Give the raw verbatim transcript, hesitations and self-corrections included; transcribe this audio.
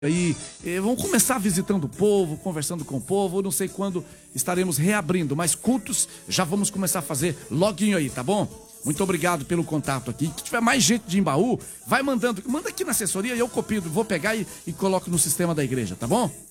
Aí, eh, vamos começar visitando o povo, conversando com o povo. Eu não sei quando estaremos reabrindo, mas cultos já vamos começar a fazer loguinho aí, tá bom? Muito obrigado pelo contato aqui. Se tiver mais gente de Embaú, vai mandando. Manda aqui na assessoria e eu copio, vou pegar e, e coloco no sistema da igreja, tá bom?